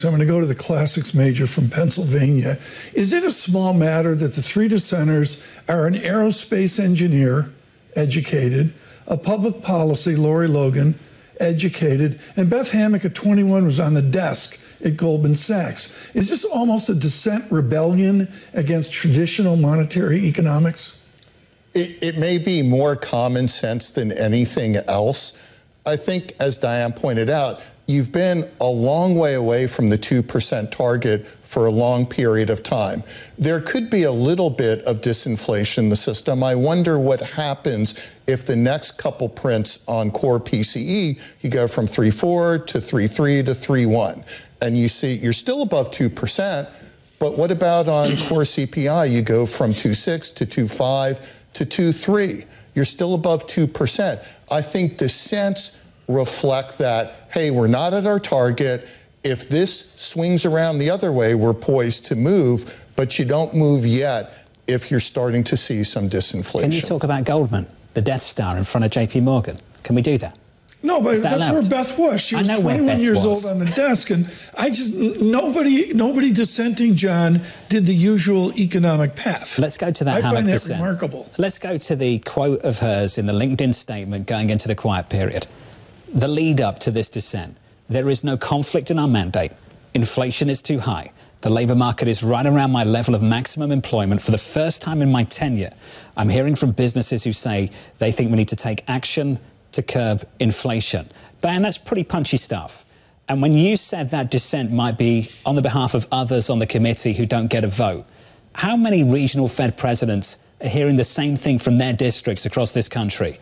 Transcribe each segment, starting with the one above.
I'm going to go to the classics major from Pennsylvania. Is it a small matter that the three dissenters are an aerospace engineer, educated, a public policy, Lori Logan, educated, and Beth Hammack at 21 was on the desk at Goldman Sachs? Is this almost a dissent rebellion against traditional monetary economics? It may be more common sense than anything else. I think, as Diane pointed out, you've been a long way away from the 2% target for a long period of time. There could be a little bit of disinflation in the system. I wonder what happens if the next couple prints on core PCE, you go from 3.4 to 3.3 to 3.1, and you see you're still above 2%, but what about on core CPI? You go from 2.6 to 2.5 to 2.3. You're still above 2%. I think dissents reflect that, hey, we're not at our target. If this swings around the other way, we're poised to move, but you don't move yet if you're starting to see some disinflation. Can you talk about Goldman, the Death Star in front of JP Morgan? Can we do that? No, but that's where Beth was. She was 21 years old on the desk, and nobody dissenting, John, did the usual economic path. Let's go to that. I find that dissent. Remarkable. Let's go to the quote of hers in the LinkedIn statement going into the quiet period. The lead up to this dissent. There is no conflict in our mandate. Inflation is too high. The labour market is right around my level of maximum employment. For the first time in my tenure, I'm hearing from businesses who say they think we need to take action to curb inflation. Diane, that's pretty punchy stuff. And when you said that dissent might be on the behalf of others on the committee who don't get a vote, how many regional Fed presidents are hearing the same thing from their districts across this country?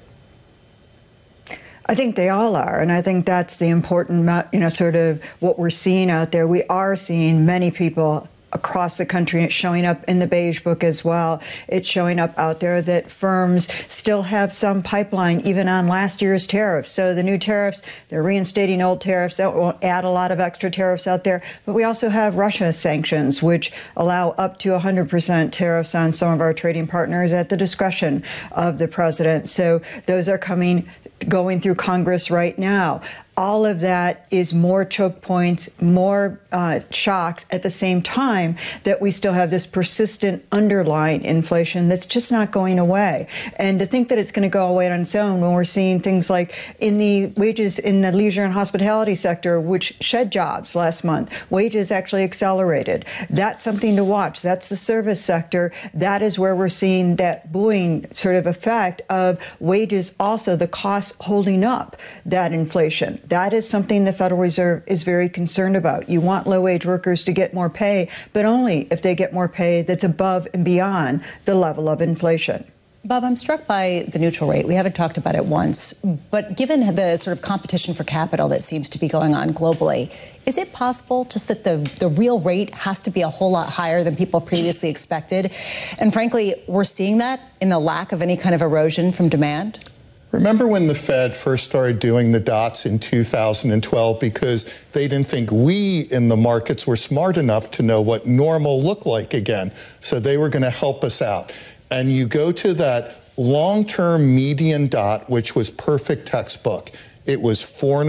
I think they all are, and I think that's the important, sort of what we're seeing out there. We are seeing many people across the country. It's showing up in the Beige Book as well. It's showing up out there that firms still have some pipeline even on last year's tariffs. So the new tariffs, they're reinstating old tariffs. That won't add a lot of extra tariffs out there. But we also have Russia sanctions, which allow up to 100% tariffs on some of our trading partners at the discretion of the president. So those are going through Congress right now. All of that is more choke points, more shocks at the same time that we still have this persistent underlying inflation that's just not going away. And to think that it's going to go away on its own when we're seeing things like in the wages in the leisure and hospitality sector, which shed jobs last month, wages actually accelerated. That's something to watch. That's the service sector. That is where we're seeing that buoying sort of effect of wages, also the costs holding up that inflation. That is something the Federal Reserve is very concerned about. You want low-wage workers to get more pay, but only if they get more pay that's above and beyond the level of inflation. Bob, I'm struck by the neutral rate. We haven't talked about it once, but given the sort of competition for capital that seems to be going on globally, is it possible just that the real rate has to be a whole lot higher than people previously expected? And frankly, we're seeing that in the lack of any kind of erosion from demand? Remember when the Fed first started doing the dots in 2012 because they didn't think we in the markets were smart enough to know what normal looked like again. So they were going to help us out. And you go to that long-term median dot, which was perfect textbook. It was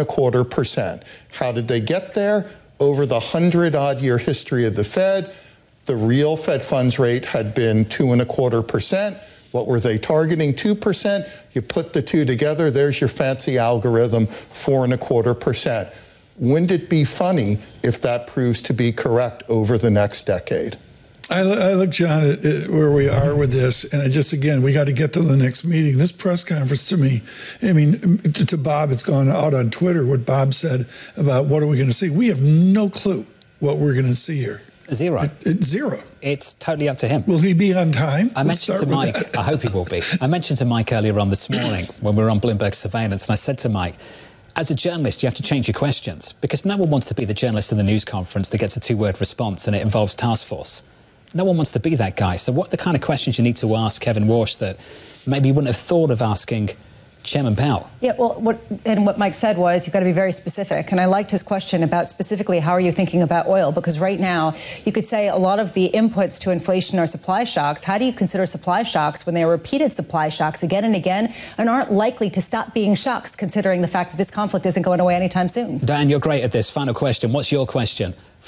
4.25%. How did they get there? Over the 100-odd-year history of the Fed, the real Fed funds rate had been 2.25%. What were they targeting? 2%. You put the two together, there's your fancy algorithm, 4.25%. Wouldn't it be funny if that proves to be correct over the next decade? I look, John, at where we are with this, and again, we got to get to the next meeting. This press conference to me, I mean, to Bob, it's gone out on Twitter, what Bob said about what are we going to see. We have no clue what we're going to see here. Zero. Zero. It's totally up to him. Will he be on time? I mentioned to Mike, I hope he will be. I mentioned to Mike earlier on this morning when we were on Bloomberg Surveillance, and I said to Mike, as a journalist, you have to change your questions because no one wants to be the journalist in the news conference that gets a two-word response and it involves task force. No one wants to be that guy. So what are the kind of questions you need to ask Kevin Walsh that maybe you wouldn't have thought of asking Chairman Powell. Yeah, well, what Mike said was you've got to be very specific. And I liked his question about specifically how are you thinking about oil? Because right now you could say a lot of the inputs to inflation are supply shocks. How do you consider supply shocks when they are repeated supply shocks again and again and aren't likely to stop being shocks, considering the fact that this conflict isn't going away anytime soon? Diane, you're great at this. Final question. What's your question?